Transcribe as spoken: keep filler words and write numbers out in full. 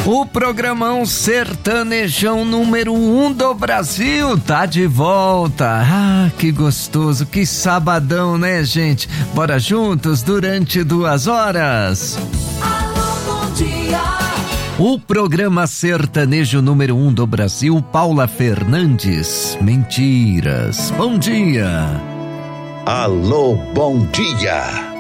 O programão sertanejão número um do Brasil tá de volta. Ah, que gostoso, que sabadão, né, gente? Bora juntos durante duas horas. Alô, bom dia. O programa sertanejo número um do Brasil, Paula Fernandes. Mentiras. Bom dia. Alô, bom dia.